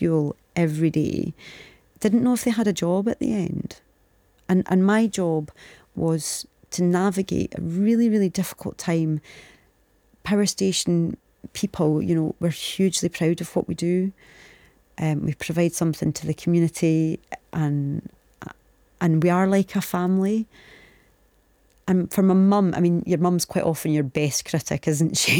fuel every day, didn't know if they had a job at the end. And my job was to navigate a really, really difficult time. Power station people, we're hugely proud of what we do. We provide something to the community, and we are like a family. And for my mum, I mean, your mum's quite often your best critic, isn't she?